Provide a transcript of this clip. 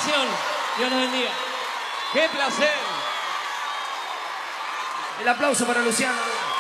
bendición. Dios los bendiga. ¡Qué placer! El aplauso para Luciano.